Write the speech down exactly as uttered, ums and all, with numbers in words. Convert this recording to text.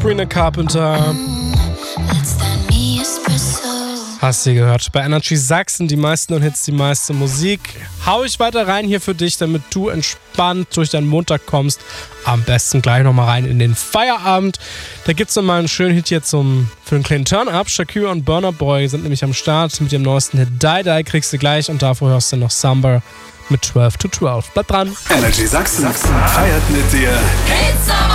Sabrina Carpenter. Hast du gehört? Bei Energy Sachsen die meisten und Hits, die meiste Musik. Hau ich weiter rein hier für dich, damit du entspannt durch deinen Montag kommst. Am besten gleich nochmal rein in den Feierabend. Da gibt es nochmal einen schönen Hit hier zum, für einen kleinen Turn-Up. Shakira und Burna Boy sind nämlich am Start mit dem neuesten Hit Die Die. Kriegst du gleich und davor hörst du noch Samba mit zwölf to zwölf. Bleib dran. Energy Sachsen feiert mit dir.